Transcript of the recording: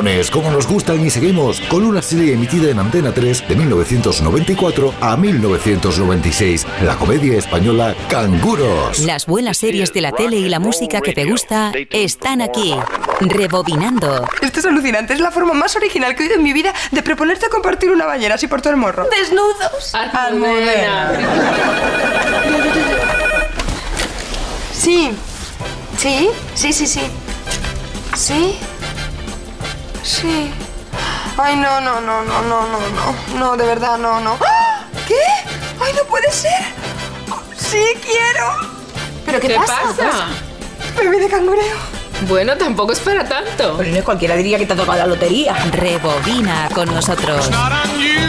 Rebobilones, como nos gustan y seguimos, con una serie emitida en Antena 3 de 1994 a 1996. La comedia española Canguros. Las buenas series de la tele y la música que te gusta están aquí. Rebobinando. Esto es alucinante, es la forma más original que he oído en mi vida de proponerte compartir una bañera así por todo el morro. Desnudos. Almudena. Sí. ¿Sí? Sí. Sí. Ay, no. No, de verdad, no. ¡Ah! ¿Qué? Ay, no puede ser. Sí, quiero. ¿Pero qué pasa? Bebé de cangureo. Bueno, tampoco es para tanto. Pues cualquiera diría que te ha tocado la lotería. Rebobina con nosotros.